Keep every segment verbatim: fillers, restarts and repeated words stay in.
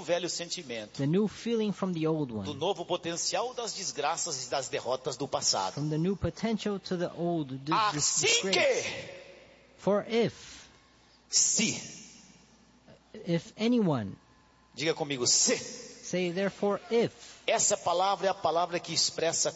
velho sentimento, the new feeling from the old do one, novo potencial das desgraças e das derrotas do passado. from the new potential to the old d- Assim disgrace. que, For if, se, if anyone, diga comigo, se. say therefore if, Essa palavra é a palavra que expressa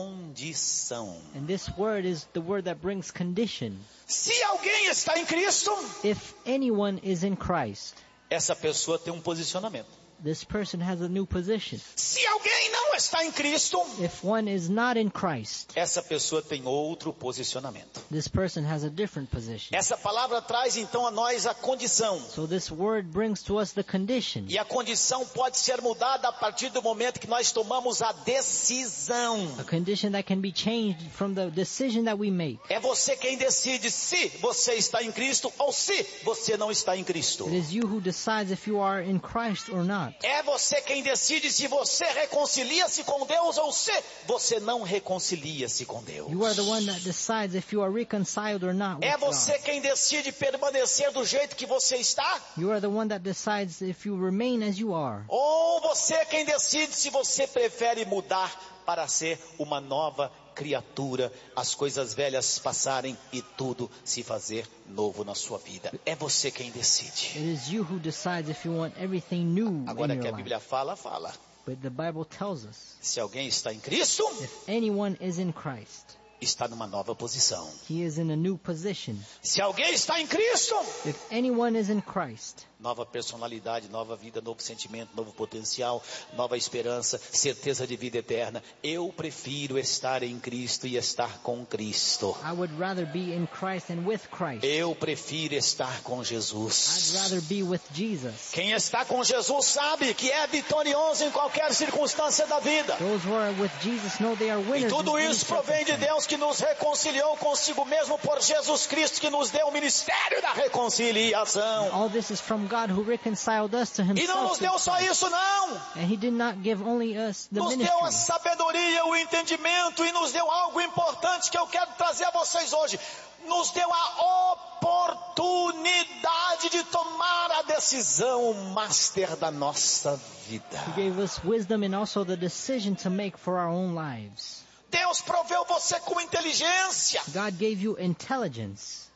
condição. and this word is the word that brings condition. Se alguém está em Cristo, If anyone is in Christ, essa pessoa tem um posicionamento. this person has a new position. Se alguém não está em Cristo, If one is not in Christ, essa pessoa tem outro posicionamento. this person has a different position. Essa palavra traz então a nós a condição. So this word brings to us the condition. E a condição pode ser mudada a partir do momento que nós tomamos a decisão. A condition that can be changed from the decision that we make. É você quem decide se você está em Cristo ou se você não está em Cristo. It is you who decides if you are in Christ or not. É você quem decide se você reconcilia-se com Deus ou se você não reconcilia-se com Deus. You are the one that decides if you are reconciled or not with É você God. quem decide permanecer do jeito que você está You are the one that decides if you remain as you are. ou você é quem decide se você prefere mudar para ser uma nova criatura, as coisas velhas passarem e tudo se fazer novo na sua vida. É você quem decide. It is you who decides if you want everything new Agora in que a your life. Bíblia fala, fala. But the Bible tells us, Se alguém está em Cristo, if anyone is in Christ, está numa nova posição. he is in a new position. Se alguém está em Cristo, If anyone is in Christ, nova personalidade, nova vida, novo sentimento, novo potencial, nova esperança, certeza de vida eterna. Eu prefiro estar em Cristo e estar com Cristo. I would rather be in Christ and with Christ. Eu prefiro estar com I'd Jesus. rather be with Jesus. Quem está com Jesus sabe que é vitorioso em qualquer circunstância da vida. Those who are with Jesus know they are E winners. tudo in any isso provém de circumstance. Deus que nos reconciliou consigo mesmo por Jesus Cristo, que nos deu o ministério da reconciliação. All this is from God who reconciled us to E não himself. nos deu só isso não. And he did not give only us the Nos deu a ministry. sabedoria, o entendimento e nos deu algo importante que eu quero trazer a vocês hoje. Nos deu a oportunidade de tomar a decisão master da nossa vida. He gave us wisdom and also the decision to make for our own lives. Deus proveu você com inteligência. God gave you intelligence.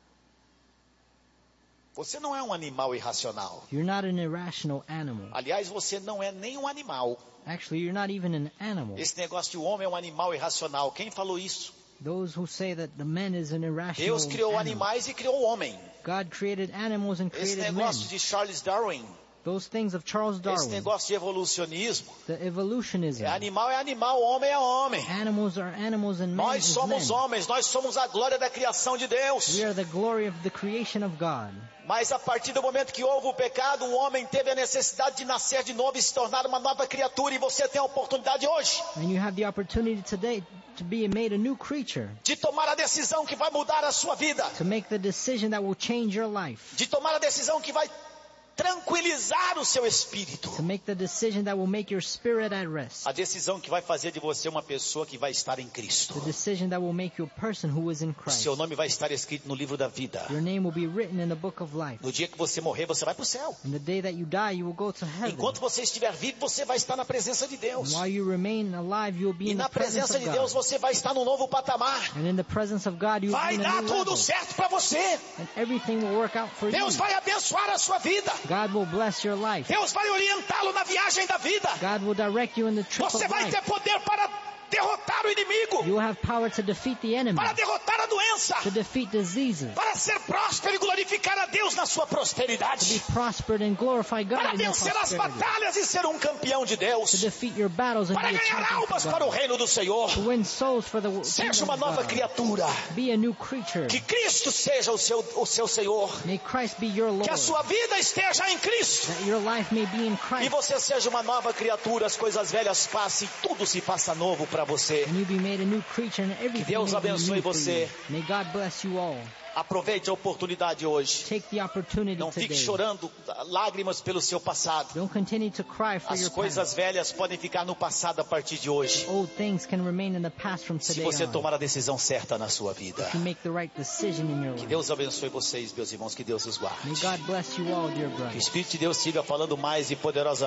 Você não é um animal irracional. You're not an irrational animal. Aliás, você não é nem um animal. Actually, you're not even an animal. Esse negócio de o homem é um animal irracional. Quem falou isso? Those who say that the man is an irrational Deus criou animal. animais e criou o homem. God created animals and Esse created men. negócio de Charles Darwin, Those things of Charles esse Darwin. negócio de evolucionismo, The evolutionism. é animal é animal, homem é homem. Animals are animals and men Nós is somos men. homens, nós somos a glória da criação de Deus. We are the glory of the creation of God. Mas a partir do momento que houve o pecado, o homem teve a necessidade de nascer de novo e se tornar uma nova criatura. E você tem a oportunidade hoje And you have the opportunity today to be made a new creature. de tomar a decisão que vai mudar a sua vida. To make the decision that will change your life. De tomar a decisão que vai tranquilizar o seu espírito. To make the decision that will make your spirit at rest. A decisão que vai fazer de você uma pessoa que vai estar em Cristo. The decision that will make you a person who is in O Christ. seu nome vai estar escrito no livro da vida. Your name will be written in the book of life. No dia que você morrer, você vai para o céu. And the day that you die, you will go to heaven. Enquanto você estiver vivo, você vai estar na presença de Deus. And while you remain alive, you will be E in na the presence presença of de Deus, God. você vai estar num novo patamar. And in the presence of God, you will be Vai in a dar new tudo level. certo para você. And everything will work out for Deus you. vai abençoar a sua vida. God will bless your life. Deus vai orientá-lo na viagem da vida. God will direct you in the trip Você of vai life. ter poder para derrotar o inimigo, You will have power to defeat the enemy, para derrotar a doença, to defeat diseases, para ser próspero e glorificar a Deus na sua to be prosperidade, prospered and glorify God para in your vencer as prosperity, batalhas e ser um campeão de to Deus, defeat your battles and para be a ganhar champion almas for para o God, reino do Senhor. to win souls for the Seja kingdom uma of nova God. criatura. Be a new creature. Que Cristo seja o seu, o seu Senhor. May Christ be your Lord. Que a sua vida esteja em Cristo. That your life may be in E Christ. você seja uma nova criatura, as coisas velhas passem, tudo se faça novo para você. And you be made a new creature and everything Deus may be abençoe new for você. you. May God bless you all. Aproveite a oportunidade hoje. Take the opportunity Não fique today. chorando lágrimas pelo seu passado. Don't continue to cry for As your coisas past. velhas podem ficar no passado a partir de hoje. Old things can remain in the past from Se today você on. tomar a decisão certa na sua vida. If you make the right decision in your Que life. Deus abençoe vocês, meus irmãos. Que Deus os May guarde. God bless you all, dear Que o brothers. Espírito de Deus siga falando mais e poderosamente.